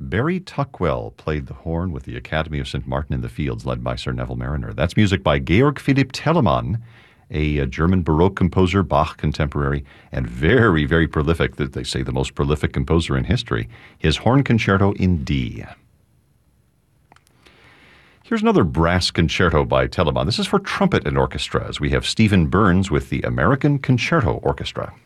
Barry Tuckwell played the horn with the Academy of St. Martin in the Fields, led by Sir Neville Mariner. That's music by Georg Philipp Telemann, a German Baroque composer, Bach contemporary, and very, very prolific, they say the most prolific composer in history. His Horn Concerto in D. Here's another brass concerto by Telemann. This is for trumpet and orchestra, as we have Stephen Burns with the American Concerto Orchestra.